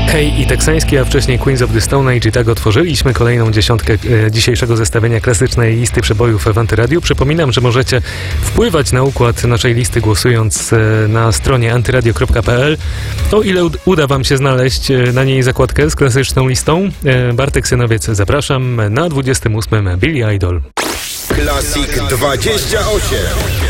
Hej i teksański, a wcześniej Queens of the Stone Age, i tak otworzyliśmy kolejną dziesiątkę dzisiejszego zestawienia klasycznej listy przebojów w Antyradiu. Przypominam, że możecie wpływać na układ naszej listy głosując na stronie antyradio.pl. O ile uda wam się znaleźć na niej zakładkę z klasyczną listą. Bartek Synowiec, zapraszam na 28. Billy Idol. Classic 28.